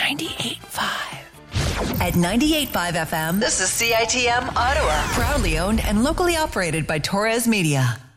98.5. At 98.5 FM, this is CITM Ottawa. Proudly owned and locally operated by Torres Media.